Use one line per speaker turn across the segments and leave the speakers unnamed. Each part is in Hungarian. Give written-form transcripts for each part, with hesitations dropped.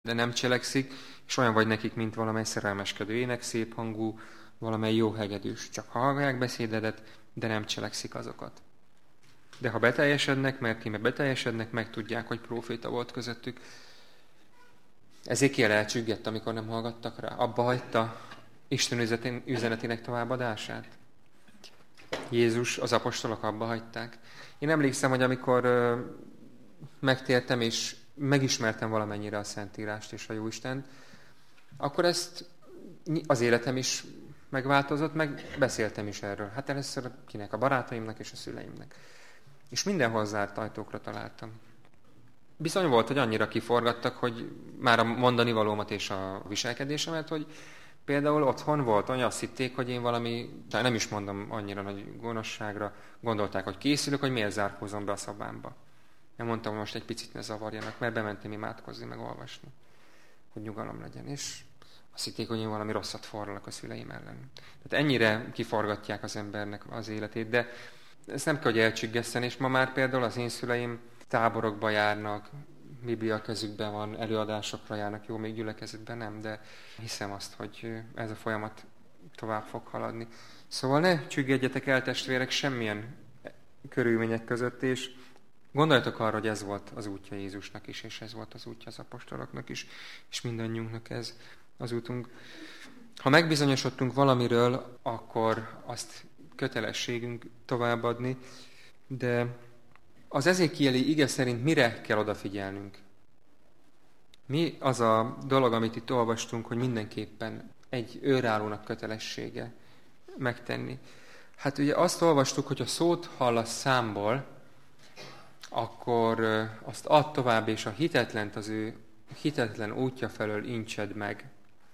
de nem cselekszik, és olyan vagy nekik, mint valamely szerelmeskedő ének, szép hangú, valamely jó hegedűs. Csak hallják beszédedet, de nem cselekszik azokat. De ha beteljesednek, mert íme beteljesednek, megtudják, hogy próféta volt közöttük. Ezékiel elcsüggett, amikor nem hallgattak rá. Abba hagyta Isten üzenetének továbbadását. Jézus, az apostolok abba hagyták. Én emlékszem, hogy amikor megtértem és megismertem valamennyire a Szentírást és a Jóistent, akkor ezt az életem is megváltozott, meg beszéltem is erről. Hát először kinek? A barátaimnak és a szüleimnek. És mindenhol zárt ajtókra találtam. Bizony volt, hogy annyira kiforgattak, hogy már a mondani valómat és a viselkedésemet, hogy például otthon volt, azt hitték, hogy én valami, nem is mondom annyira nagy gonoszságra, gondolták, hogy készülök, hogy miért zárkózom be a szobámba. Én mondtam, hogy most egy picit ne zavarjanak, mert bementem imádkozni, meg olvasni, hogy nyugalom legyen. És azt hitték, hogy én valami rosszat forralak a szüleim ellen. Tehát ennyire kiforgatják az embernek az életét, de ez nem kell, hogy elcsüggesszen, és ma már például az én szüleim táborokba járnak, Biblia kezükben van, előadásokra járnak, jó, még gyülekezetben nem, de hiszem azt, hogy ez a folyamat tovább fog haladni. Szóval ne csüggedjetek el, testvérek, semmilyen körülmények között, és gondoljatok arra, hogy ez volt az útja Jézusnak is, és ez volt az útja az apostoloknak is, és mindannyiunknak ez az útunk. Ha megbizonyosodtunk valamiről, akkor azt kötelességünk továbbadni, de az ezékieli ige szerint mire kell odafigyelnünk? Mi az a dolog, amit itt olvastunk, hogy mindenképpen egy őrállónak kötelessége megtenni? Hát ugye azt olvastuk, hogy a szót hallasz számból, akkor azt add tovább, és a hitetlent az ő hitetlen útja felől intsed meg.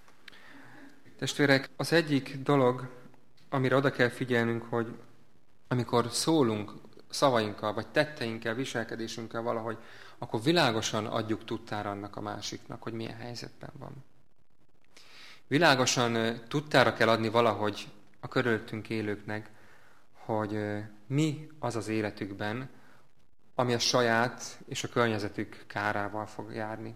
Testvérek, az egyik dolog, amire oda kell figyelnünk, hogy amikor szólunk szavainkkal, vagy tetteinkkel, viselkedésünkkel valahogy, akkor világosan adjuk tudtára annak a másiknak, hogy milyen helyzetben van. Világosan tudtára kell adni valahogy a körülöttünk élőknek, hogy mi az az életükben, ami a saját és a környezetük kárával fog járni.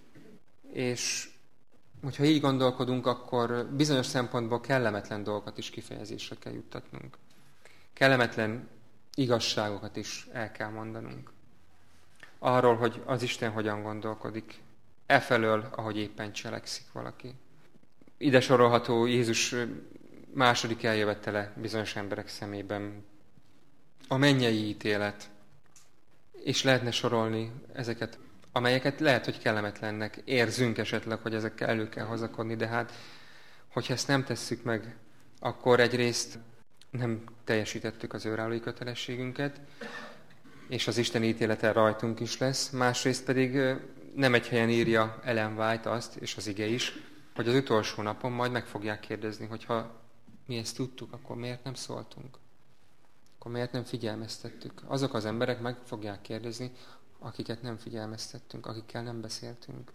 És hogyha így gondolkodunk, akkor bizonyos szempontból kellemetlen dolgokat is kifejezésre kell juttatnunk. Kellemetlen igazságokat is el kell mondanunk. Arról, hogy az Isten hogyan gondolkodik, efelől, ahogy éppen cselekszik valaki. Ide sorolható Jézus második eljövetele bizonyos emberek szemében. A mennyei ítélet. És lehetne sorolni ezeket, amelyeket lehet, hogy kellemetlennek érzünk esetleg, hogy ezekkel elő kell hozakodni, de hát, hogyha ezt nem tesszük meg, akkor egyrészt nem teljesítettük az őrállói kötelességünket, és az Isten ítélete rajtunk is lesz. Másrészt pedig nem egy helyen írja Ellen White azt, és az ige is, hogy az utolsó napon majd meg fogják kérdezni, hogy ha mi ezt tudtuk, akkor miért nem szóltunk? Akkor miért nem figyelmeztettük? Azok az emberek meg fogják kérdezni, akiket nem figyelmeztettünk, akikkel nem beszéltünk.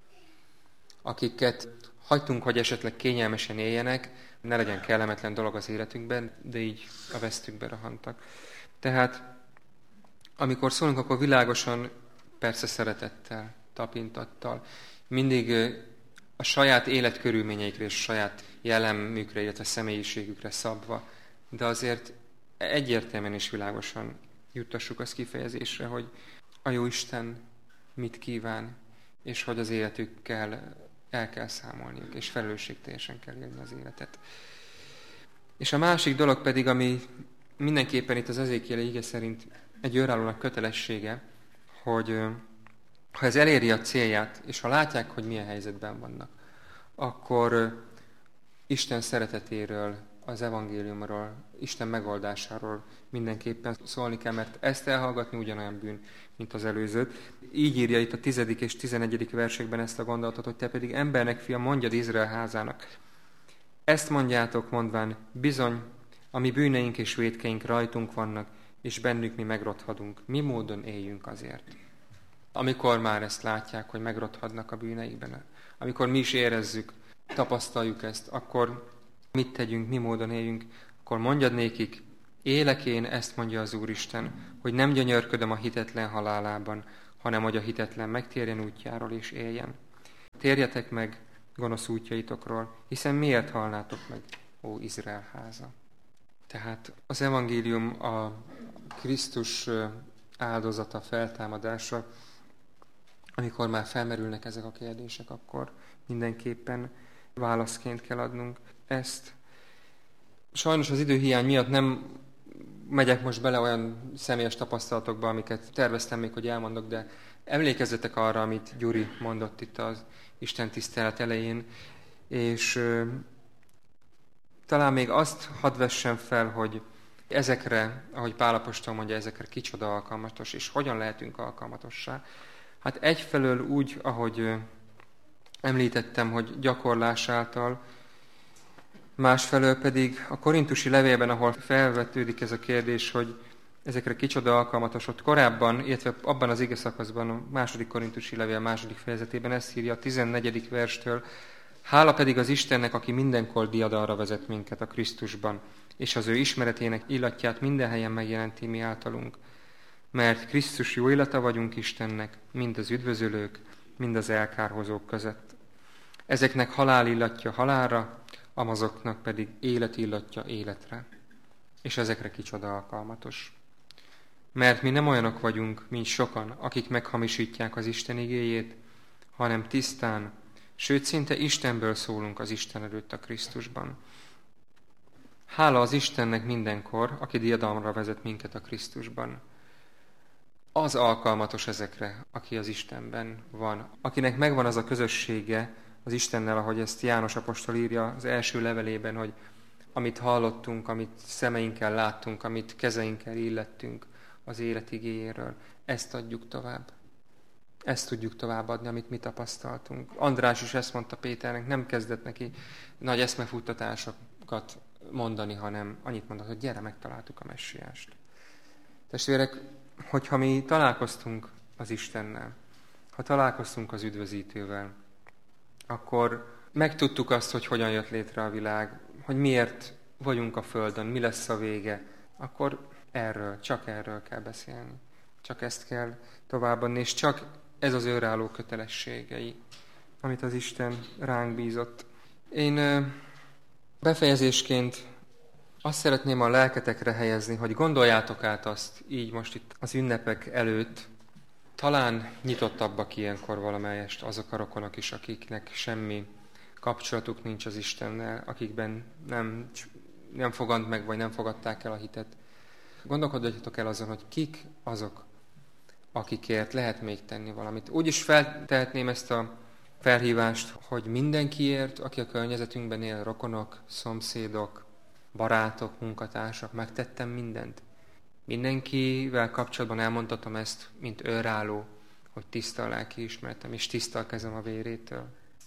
Akiket hagytunk, hogy esetleg kényelmesen éljenek, ne legyen kellemetlen dolog az életünkben, de így a vesztükbe rohantak. Tehát, amikor szólunk, akkor világosan, persze szeretettel, tapintattal, mindig a saját életkörülményeikre és a saját jellemükre, illetve személyiségükre szabva, de azért egyértelműen és világosan juttassuk azt kifejezésre, hogy a Jóisten mit kíván, és hogy az életükkel el kell számolniuk, és felelősségteljesen kell élni az életet. És a másik dolog pedig, ami mindenképpen itt az ezékieli ige szerint egy őrállónak kötelessége, hogy ha ez eléri a célját, és ha látják, hogy milyen helyzetben vannak, akkor Isten szeretetéről, az evangéliumról, Isten megoldásáról mindenképpen szólni kell, mert ezt elhallgatni ugyanolyan bűn, mint az előzőt. Így írja itt a 10. és 11. versekben ezt a gondolatot, hogy te pedig embernek fia, mondjad Izrael házának. Ezt mondjátok, mondván, bizony, a mi bűneink és vétkeink rajtunk vannak, és bennük mi megrothadunk. Mi módon éljünk azért? Amikor már ezt látják, hogy megrothadnak a bűneikben, amikor mi is érezzük, tapasztaljuk ezt, akkor mit tegyünk, mi módon éljünk, akkor mondjad nékik, élek én, ezt mondja az Úristen, hogy nem gyönyörködöm a hitetlen halálában, hanem hogy a hitetlen megtérjen útjáról és éljen. térjetek meg gonosz útjaitokról, hiszen miért halnátok meg, ó Izrael háza? Tehát az evangélium a Krisztus áldozata, feltámadása, amikor már felmerülnek ezek a kérdések, akkor mindenképpen válaszként kell adnunk ezt. Sajnos az időhiány miatt nem megyek most bele olyan személyes tapasztalatokba, amiket terveztem még, hogy elmondok, de emlékezzetek arra, amit Gyuri mondott itt az Isten tisztelet elején, és talán még azt hadd vessen fel, hogy ezekre, ahogy Pál apostol mondja, ezekre kicsoda alkalmatos, és hogyan lehetünk alkalmatossá. Hát egyfelől úgy, ahogy említettem, hogy gyakorlás által, másfelől pedig a korintusi levélben, ahol felvetődik ez a kérdés, hogy ezekre kicsoda alkalmatos, ott korábban, illetve abban az ige szakaszban, a 2. korintusi levél 2. fejezetében ezt írja a 14. verstől: hála pedig az Istennek, aki mindenkor diadalra vezet minket a Krisztusban, és az ő ismeretének illatját minden helyen megjelenti mi általunk. Mert Krisztus jó illata vagyunk Istennek, mind az üdvözölők, mind az elkárhozók között. Ezeknek halál illatja halálra, amazoknak pedig élet illatja életre. És ezekre kicsoda alkalmatos. Mert mi nem olyanok vagyunk, mint sokan, akik meghamisítják az Isten igéjét, hanem tisztán, sőt szinte Istenből szólunk az Isten előtt a Krisztusban. Hála az Istennek mindenkor, aki diadalomra vezet minket a Krisztusban. Az alkalmatos ezekre, aki az Istenben van. Akinek megvan az a közössége az Istennel, ahogy ezt János apostol írja az első levelében, hogy amit hallottunk, amit szemeinkkel láttunk, amit kezeinkkel illettünk az élet igéjéről, ezt adjuk tovább. Ezt tudjuk továbbadni, amit mi tapasztaltunk. András is ezt mondta Péternek, nem kezdett neki nagy eszmefuttatásokat mondani, hanem annyit mondott, hogy gyere, megtaláltuk a messiást. Testvérek, hogyha mi találkoztunk az Istennel, ha találkoztunk az üdvözítővel, akkor megtudtuk azt, hogy hogyan jött létre a világ, hogy miért vagyunk a Földön, mi lesz a vége, akkor csak erről kell beszélni. Csak ezt kell továbbadni, és csak ez az őrálló kötelességei, amit az Isten ránk bízott. Én befejezésként azt szeretném a lelketekre helyezni, hogy gondoljátok át azt így most itt az ünnepek előtt, talán nyitottabbak ilyenkor valamelyest azok a rokonok is, akiknek semmi kapcsolatuk nincs az Istennel, akikben nem fogant meg, vagy nem fogadták el a hitet. Gondolkodjatok el azon, hogy kik azok, akikért lehet még tenni valamit. Úgy is feltehetném ezt a felhívást, hogy mindenkiért, aki a környezetünkben él, rokonok, szomszédok, barátok, munkatársak, megtettem mindent. Mindenkivel kapcsolatban elmondhatom ezt, mint őrálló, hogy tiszta a lelki ismeretem, és tiszta a kezem a vérétől.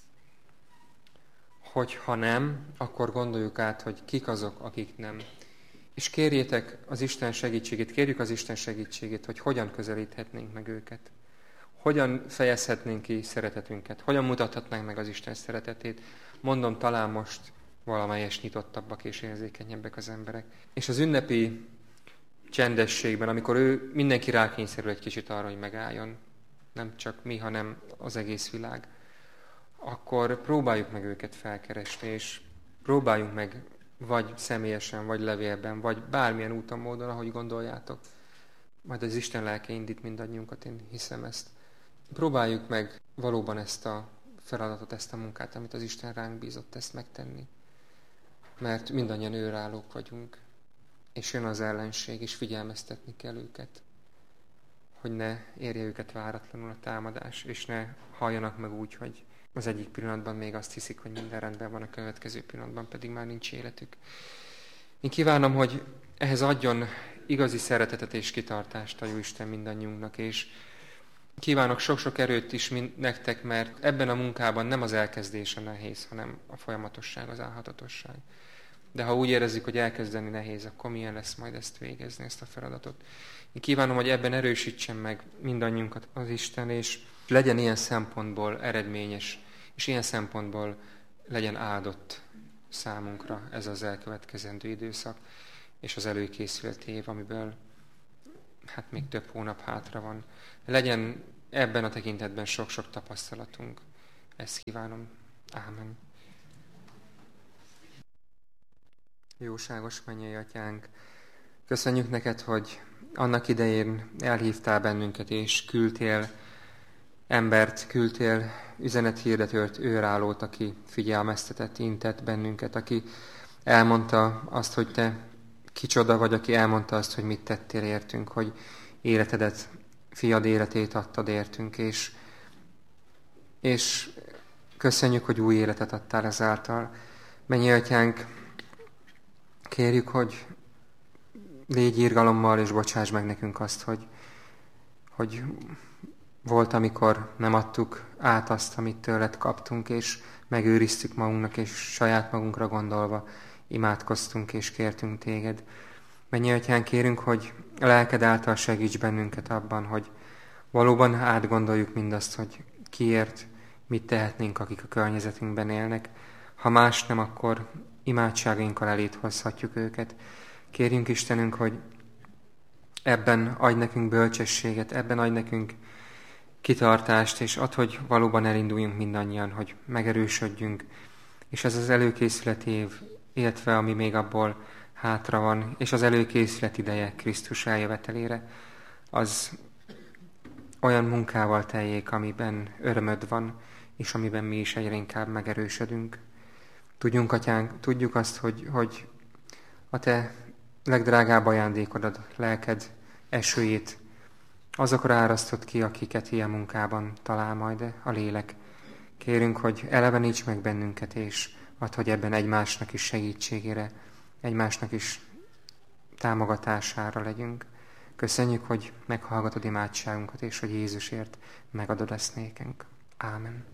Hogyha nem, akkor gondoljuk át, hogy kik azok, akik nem. És kérjétek az Isten segítségét, kérjük az Isten segítségét, hogy hogyan közelíthetnénk meg őket. Hogyan fejezhetnénk ki szeretetünket, hogyan mutathatnánk meg az Isten szeretetét. Mondom, talán most valamelyes nyitottabbak és érzékenyebbek az emberek. És az ünnepi csendességben, amikor mindenki rákényszerül egy kicsit arra, hogy megálljon, nem csak mi, hanem az egész világ, akkor próbáljuk meg őket felkeresni, és próbáljunk meg vagy személyesen, vagy levélben, vagy bármilyen úton, módon, ahogy gondoljátok. Majd az Isten lelke indít mindannyiunkat, én hiszem ezt. Próbáljuk meg valóban ezt a feladatot, ezt a munkát, amit az Isten ránk bízott, ezt megtenni. Mert mindannyian őrállók vagyunk, és jön az ellenség, és figyelmeztetni kell őket, hogy ne érje őket váratlanul a támadás, és ne halljanak meg úgy, hogy az egyik pillanatban még azt hiszik, hogy minden rendben van, a következő pillanatban pedig már nincs életük. Én kívánom, hogy ehhez adjon igazi szeretetet és kitartást a Jóisten mindannyiunknak, és kívánok sok-sok erőt is nektek, mert ebben a munkában nem az elkezdése nehéz, hanem a folyamatosság, az állhatatosság. De ha úgy érezzük, hogy elkezdeni nehéz, akkor milyen lesz majd ezt végezni, ezt a feladatot. Én kívánom, hogy ebben erősítsen meg mindannyiunkat az Isten, és legyen ilyen szempontból eredményes, és ilyen szempontból legyen áldott számunkra ez az elkövetkezendő időszak, és az előkészült év, amiből hát még több hónap hátra van. Legyen ebben a tekintetben sok-sok tapasztalatunk, Ezt kívánom. Ámen. Jóságos mennyei Atyánk, köszönjük neked, hogy annak idején elhívtál bennünket, és küldtél embert, küldtél üzenethirdetőt, őrállót, aki figyelmeztetett, intett bennünket, aki elmondta azt, hogy te kicsoda vagy, aki elmondta azt, hogy mit tettél értünk, hogy életedet, fiad életét adtad értünk, és köszönjük, hogy új életet adtál ezáltal. Mennyei Atyánk, kérjük, hogy légy irgalommal, és bocsáss meg nekünk azt, hogy volt, amikor nem adtuk át azt, amit tőled kaptunk, és megőriztük magunknak, és saját magunkra gondolva imádkoztunk, és kértünk téged. Mennyei Atyánk, kérünk, hogy a lelked által segíts bennünket abban, hogy valóban átgondoljuk mindazt, hogy kiért, mit tehetnénk, akik a környezetünkben élnek. Ha más nem, akkor imádságainkkal elét hozhatjuk őket. Kérjünk Istenünk, hogy ebben adj nekünk bölcsességet, ebben adj nekünk kitartást, és add, hogy valóban elinduljunk mindannyian, hogy megerősödjünk, és ez az előkészület év, illetve ami még abból hátra van, és az előkészület ideje Krisztus eljövetelére, az olyan munkával teljék, amiben örömöd van, és amiben mi is egyre inkább megerősödünk. Tudjuk azt, hogy a te legdrágább ajándékodat, lelked esőjét azokra árasztott ki, akiket ilyen munkában talál majd a lélek. Kérünk, hogy eleveníts meg bennünket, és add, hogy ebben egymásnak is segítségére, egymásnak is támogatására legyünk. Köszönjük, hogy meghallgatod imádságunkat, és hogy Jézusért megadod ezt nékünk. Ámen.